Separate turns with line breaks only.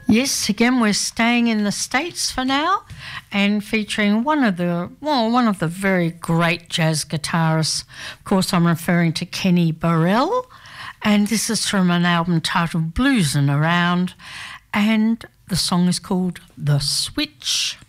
Yes, again, we're staying in the States for now and featuring one of the very great jazz guitarists. Of course, I'm referring to Kenny Burrell, and this is from an album titled Bluesin' Around, and the song is called The Switch.